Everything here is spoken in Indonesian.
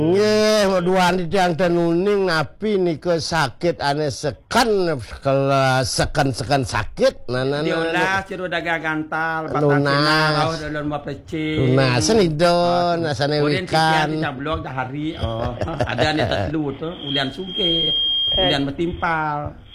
Nggih, duan tiyang tenuning napi nika sakit ane sekan sekan sakit diolah ciro dagang gantal lunas dalam pecing lunas senidon asane wikan cablok dah hari ada ane tetlu tu ulian suge ulian bertimpal